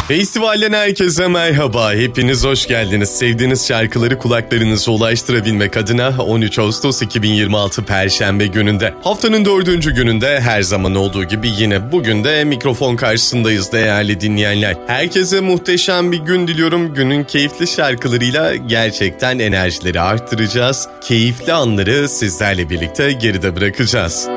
Festivalden herkese merhaba. Hepiniz hoş geldiniz. Sevdiğiniz şarkıları kulaklarınıza ulaştırabilmek adına 13 Ağustos 2026 Perşembe gününde. Haftanın 4. gününde her zaman olduğu gibi yine bugün de mikrofon karşısındayız değerli dinleyenler. Herkese muhteşem bir gün diliyorum. Günün keyifli şarkılarıyla gerçekten enerjileri arttıracağız. Keyifli anları sizlerle birlikte geride bırakacağız.